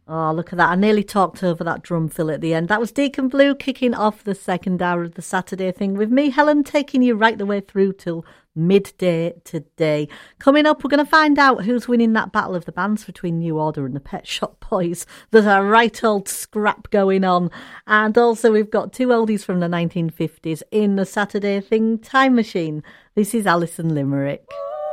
Oh, look at that. I nearly talked over that drum fill at the end. That was Deacon Blue kicking off the second hour of the Saturday thing with me, Helen, taking you right the way through till midday today. Coming up, we're going to find out who's winning that battle of the bands between New Order and the Pet Shop Boys. There's a right old scrap going on. And also we've got two oldies from the 1950s in the Saturday thing time machine. This is Alison Limerick.